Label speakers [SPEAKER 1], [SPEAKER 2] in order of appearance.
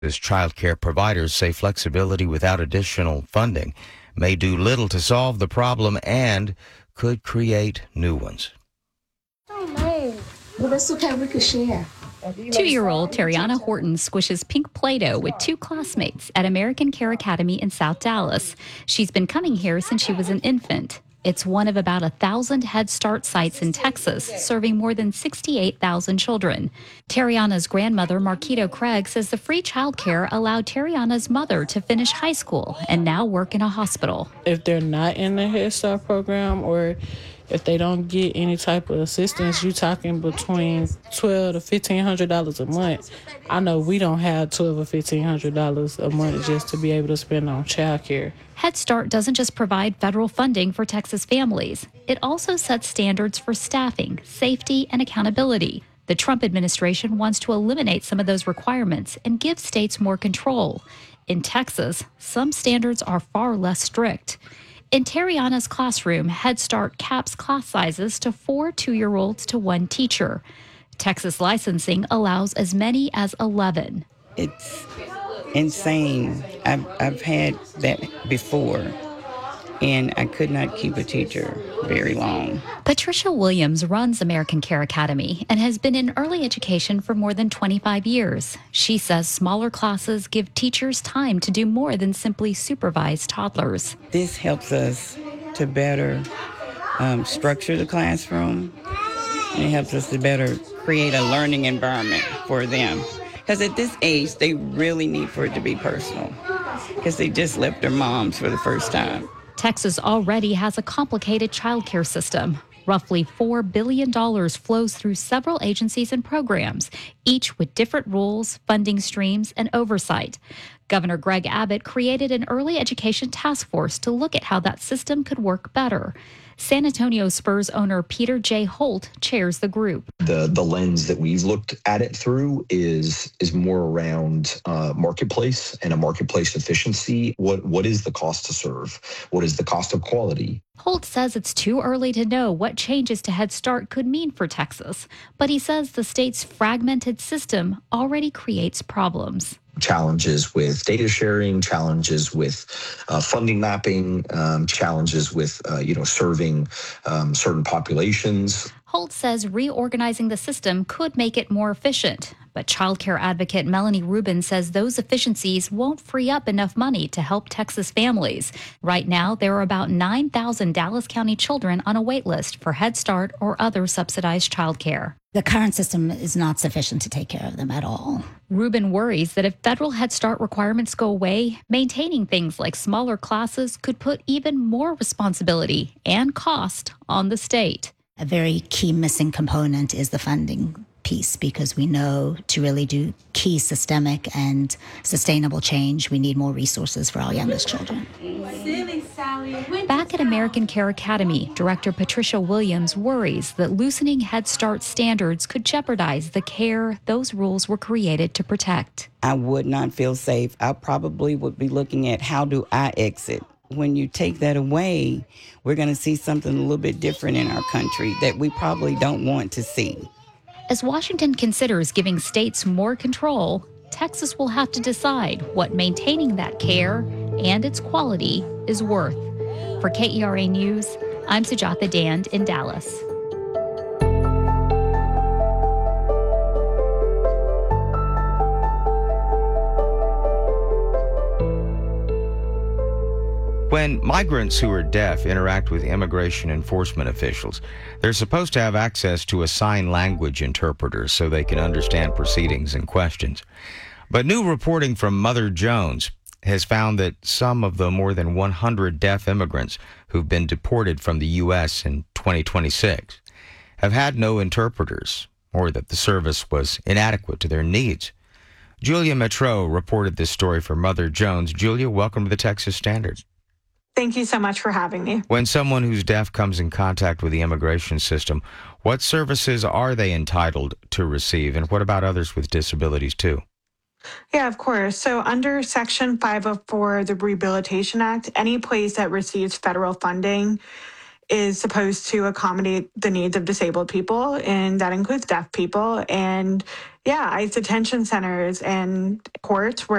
[SPEAKER 1] As child care providers say flexibility without additional funding may do little to solve the problem and could create new ones.
[SPEAKER 2] Oh, man. Well, that's okay. We could share.
[SPEAKER 3] 2-year-old Tariana Horton squishes pink Play-Doh with 2 classmates at American Care Academy in South Dallas. She's been coming here since she was an infant. It's one of about 1,000 Head Start sites in Texas, serving more than 68,000 children. Tariana's grandmother, Marquito Craig, says the free childcare allowed Tariana's mother to finish high school and now work in a hospital.
[SPEAKER 4] If they're not in the Head Start program or if they don't get any type of assistance, you're talking between $1,200 to $1,500 a month. I know we don't have $1,200 or $1,500 a month just to be able to spend on child care.
[SPEAKER 3] Head Start doesn't just provide federal funding for Texas families. It also sets standards for staffing, safety, and accountability. The Trump administration wants to eliminate some of those requirements and give states more control. In Texas, some standards are far less strict. In Tariana's classroom, Head Start caps class sizes to 4 2-year-olds to 1 teacher. Texas licensing allows as many as 11.
[SPEAKER 5] It's insane. I've had that before, and I could not keep a teacher very long.
[SPEAKER 3] Patricia Williams runs American Care Academy and has been in early education for more than 25 years. She says smaller classes give teachers time to do more than simply supervise toddlers.
[SPEAKER 5] This helps us to better structure the classroom, and it helps us to better create a learning environment for them. Because at this age, they really need for it to be personal, because they just left their moms for the first time.
[SPEAKER 3] Texas already has a complicated child care system. Roughly $4 billion flows through several agencies and programs, each with different rules, funding streams, and oversight. Governor Greg Abbott created an early education task force to look at how that system could work better. San Antonio Spurs owner Peter J. Holt chairs the group.
[SPEAKER 6] The lens that we've looked at it through is more around marketplace and a marketplace efficiency. What is the cost to serve? What is the cost of quality?
[SPEAKER 3] Holt says it's too early to know what changes to Head Start could mean for Texas, but he says the state's fragmented system already creates problems.
[SPEAKER 6] Challenges with data sharing, challenges with funding mapping, challenges with serving certain populations.
[SPEAKER 3] Holt says reorganizing the system could make it more efficient, but childcare advocate Melanie Rubin says those efficiencies won't free up enough money to help Texas families. Right now, there are about 9,000 Dallas County children on a wait list for Head Start or other subsidized childcare.
[SPEAKER 7] The current system is not sufficient to take care of them at all.
[SPEAKER 3] Rubin worries that if federal Head Start requirements go away, maintaining things like smaller classes could put even more responsibility and cost on the state.
[SPEAKER 7] A very key missing component is the funding piece, because we know to really do key systemic and sustainable change, we need more resources for our youngest children.
[SPEAKER 3] Back at American Care Academy, Director Patricia Williams worries that loosening Head Start standards could jeopardize the care those rules were created to protect.
[SPEAKER 5] I would not feel safe. I probably would be looking at, how do I exit? When you take that away, we're going to see something a little bit different in our country that we probably don't want to see.
[SPEAKER 3] As Washington considers giving states more control, Texas will have to decide what maintaining that care and its quality is worth. For KERA News, I'm Sujatha Dand in Dallas.
[SPEAKER 1] When migrants who are deaf interact with immigration enforcement officials, they're supposed to have access to a sign language interpreter so they can understand proceedings and questions. But new reporting from Mother Jones has found that some of the more than 100 deaf immigrants who've been deported from the U.S. in 2026 have had no interpreters, or that the service was inadequate to their needs. Julia Metro reported this story for Mother Jones. Julia, welcome to the Texas Standard.
[SPEAKER 8] Thank you so much for having me.
[SPEAKER 1] When someone who's deaf comes in contact with the immigration system, what services are they entitled to receive? And what about others with disabilities too?
[SPEAKER 8] Yeah, of course. So under Section 504 of the Rehabilitation Act, any place that receives federal funding is supposed to accommodate the needs of disabled people, and that includes deaf people. And yeah, ICE detention centers and courts where